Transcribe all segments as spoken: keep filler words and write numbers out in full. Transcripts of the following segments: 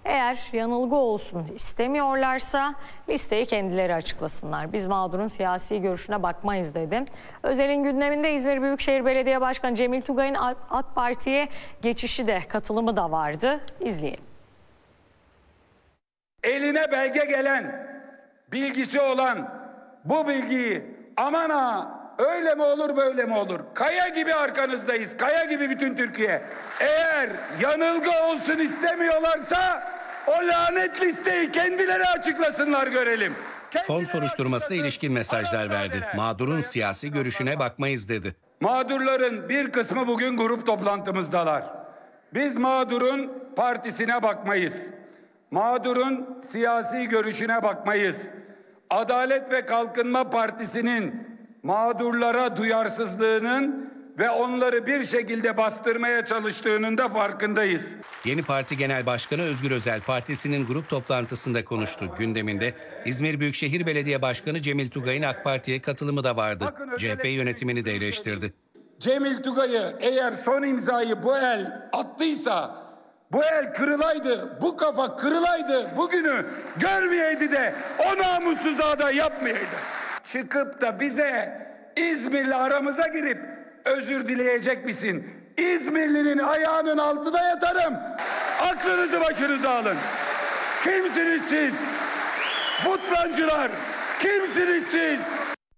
Eğer yanılgı olsun istemiyorlarsa listeyi kendileri açıklasınlar. Biz mağdurun siyasi görüşüne bakmayız dedi. Özel'in gündeminde İzmir Büyükşehir Belediye Başkanı Cemil Tugay'ın AK Parti'ye geçişi de katılımı da vardı. İzleyelim. Eline belge gelen, bilgisi olan bu bilgiyi aman ha öyle mi olur böyle mi olur? Kaya gibi arkanızdayız. Kaya gibi bütün Türkiye. Eğer yanılgı olsun istemiyorlarsa o lanet listeyi kendileri açıklasınlar görelim. Kendileri Fon soruşturmasına ilişkin mesajlar verdi. Mağdurun siyasi görüşüne bakmayız dedi. Mağdurların bir kısmı bugün grup toplantımızdalar. Biz mağdurun partisine bakmayız. Mağdurun siyasi görüşüne bakmayız. Adalet ve Kalkınma Partisi'nin mağdurlara duyarsızlığının ve onları bir şekilde bastırmaya çalıştığının da farkındayız. Yeni Parti Genel Başkanı Özgür Özel partisinin grup toplantısında konuştu. Gündeminde İzmir Büyükşehir Belediye Başkanı Cemil Tugay'ın AK Parti'ye katılımı da vardı. Bakın, C H P yönetimini de eleştirdi. Cemil Tugay'ı eğer son imzayı bu el attıysa, bu el kırılaydı, bu kafa kırılaydı, bugünü görmeyeydi de o namussuza da yapmayaydı. Çıkıp da bize İzmirli aramıza girip özür dileyecek misin? İzmirlinin ayağının altına yatarım. Aklınızı başınıza alın. Kimsiniz siz? Butlancılar, kimsiniz siz?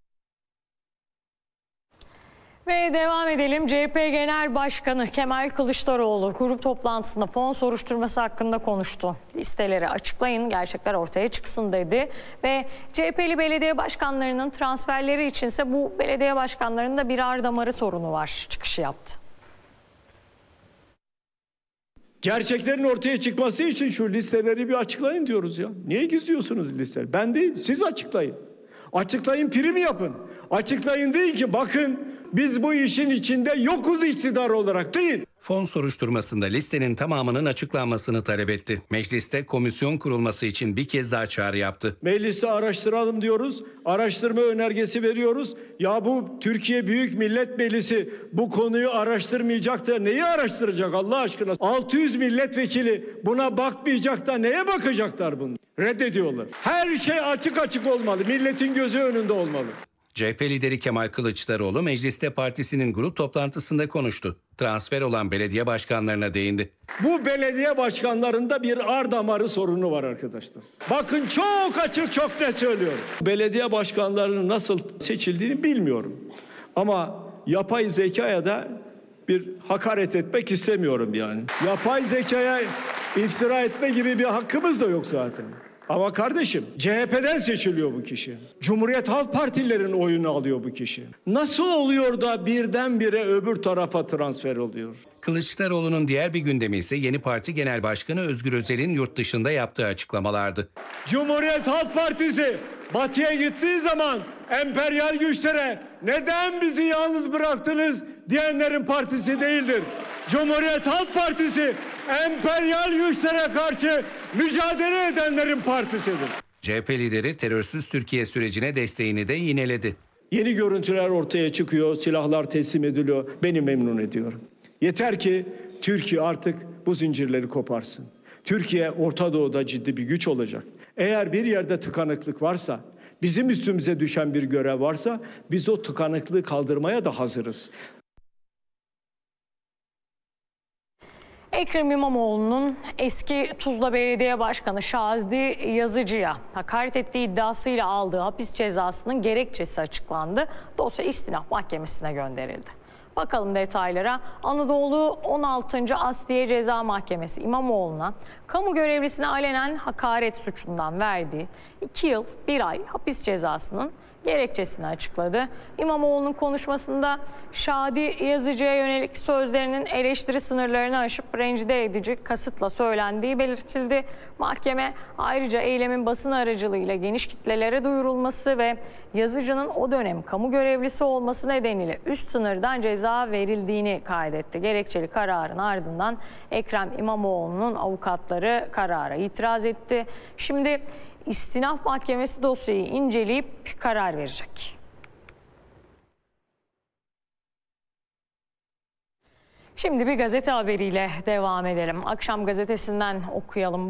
Ve devam edelim. C H P Genel Başkanı Kemal Kılıçdaroğlu grup toplantısında fon soruşturması hakkında konuştu. Listeleri açıklayın, gerçekler ortaya çıksın dedi. Ve C H P'li belediye başkanlarının transferleri içinse bu belediye başkanlarının da birer damarı sorunu var çıkışı yaptı. Gerçeklerin ortaya çıkması için şu listeleri bir açıklayın diyoruz ya. Niye gizliyorsunuz listeleri? Ben değil, siz açıklayın. Açıklayın, prim yapın. Açıklayın değil ki bakın biz bu işin içinde yokuz iktidar olarak değil. Fon soruşturmasında listenin tamamının açıklanmasını talep etti. Mecliste komisyon kurulması için bir kez daha çağrı yaptı. Meclisi araştıralım diyoruz. Araştırma önergesi veriyoruz. Ya bu Türkiye Büyük Millet Meclisi bu konuyu araştırmayacak da neyi araştıracak Allah aşkına? altı yüz milletvekili buna bakmayacak da neye bakacaklar bunu? Reddediyorlar. Her şey açık açık olmalı. Milletin gözü önünde olmalı. C H P lideri Kemal Kılıçdaroğlu mecliste partisinin grup toplantısında konuştu. Transfer olan belediye başkanlarına değindi. Bu belediye başkanlarında bir ar damarı sorunu var arkadaşlar. Bakın çok açık çok net söylüyorum. Belediye başkanlarının nasıl seçildiğini bilmiyorum. Ama yapay zekaya da bir hakaret etmek istemiyorum yani. Yapay zekaya iftira etme gibi bir hakkımız da yok zaten. Ama kardeşim C H P'den seçiliyor bu kişi. Cumhuriyet Halk Partililerin oyunu alıyor bu kişi. Nasıl oluyor da birdenbire öbür tarafa transfer oluyor? Kılıçdaroğlu'nun diğer bir gündemi ise Yeni Parti Genel Başkanı Özgür Özel'in yurt dışında yaptığı açıklamalardı. Cumhuriyet Halk Partisi Batı'ya gittiği zaman emperyal güçlere neden bizi yalnız bıraktınız diyenlerin partisi değildir. Cumhuriyet Halk Partisi emperyal güçlere karşı mücadele edenlerin partisidir. C H P lideri terörsüz Türkiye sürecine desteğini de yineledi. Yeni görüntüler ortaya çıkıyor, silahlar teslim ediliyor. Beni memnun ediyor. Yeter ki Türkiye artık bu zincirleri koparsın. Türkiye Orta Doğu'da ciddi bir güç olacak. Eğer bir yerde tıkanıklık varsa, bizim üstümüze düşen bir görev varsa biz o tıkanıklığı kaldırmaya da hazırız. Ekrem İmamoğlu'nun eski Tuzla Belediye Başkanı Şazi Yazıcı'ya hakaret ettiği iddiasıyla aldığı hapis cezasının gerekçesi açıklandı. Dosya İstinaf Mahkemesi'ne gönderildi. Bakalım detaylara. Anadolu on altıncı Asliye Ceza Mahkemesi İmamoğlu'na kamu görevlisine alenen hakaret suçundan verdiği iki yıl bir ay hapis cezasının gerekçesini açıkladı. İmamoğlu'nun konuşmasında Şadi Yazıcı'ya yönelik sözlerinin eleştiri sınırlarını aşıp rencide edici kasıtla söylendiği belirtildi. Mahkeme ayrıca eylemin basın aracılığıyla geniş kitlelere duyurulması ve Yazıcı'nın o dönem kamu görevlisi olması nedeniyle üst sınırdan ceza verildiğini kaydetti. Gerekçeli kararın ardından Ekrem İmamoğlu'nun avukatları karara itiraz etti. Şimdi İstinaf Mahkemesi dosyayı inceleyip karar verecek. Şimdi bir gazete haberiyle devam edelim. Akşam gazetesinden okuyalım.